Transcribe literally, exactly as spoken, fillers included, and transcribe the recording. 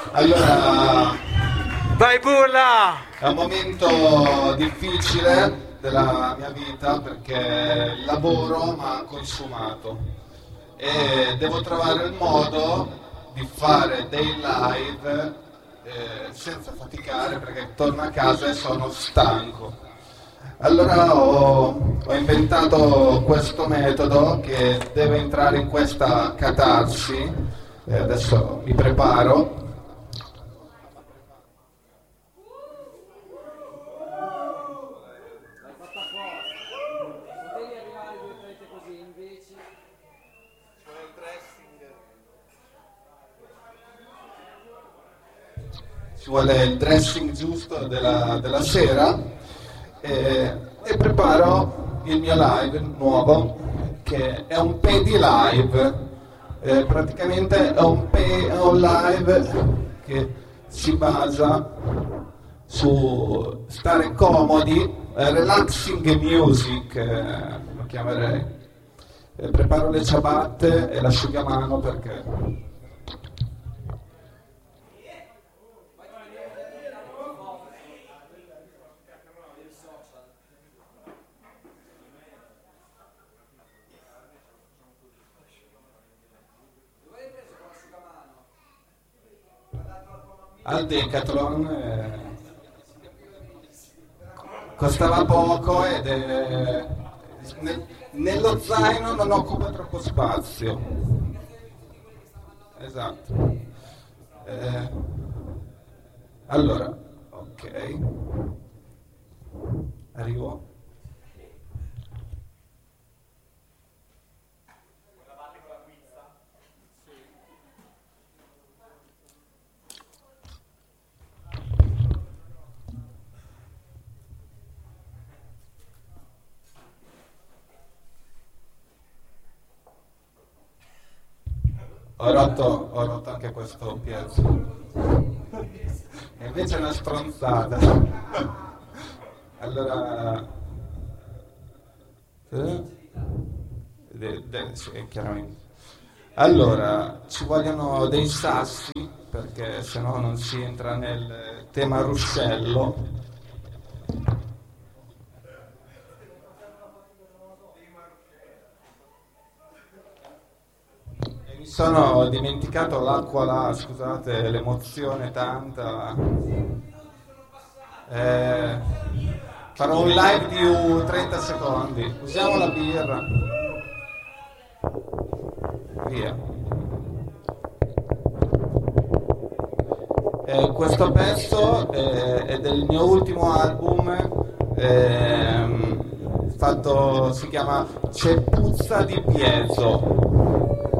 Allora, vai Burla! è un momento difficile della mia vita perché lavoro ma consumato e devo trovare il modo di fare dei live eh, senza faticare perché torno a casa e sono stanco. Allora ho, ho inventato questo metodo che deve entrare in questa catarsi e adesso mi preparo. Ci vuole il dressing giusto della, della sera e, e preparo il mio live nuovo che è un pedi live, eh, praticamente è un, pe, è un live che si basa su stare comodi, eh, relaxing music, eh, lo chiamerei. Eh, preparo le ciabatte e l'asciugamano perché... Al Decathlon eh, costava poco ed è, ne, nello zaino non occupa troppo spazio. Esatto. Eh, allora, ok. Arrivo. Ho rotto, ho rotto anche questo piezo. E invece è una stronzata. Allora... Eh? De, de, sì, chiaramente. Allora, ci vogliono dei sassi, perché sennò non si entra nel tema ruscello. Mi sono dimenticato l'acqua là, scusate, l'emozione tanta. Eh, farò un live di trenta secondi. Usiamo la birra. Via. Eh, questo pezzo eh, è del mio ultimo album. Eh, fatto, si chiama C'è puzza di piezo.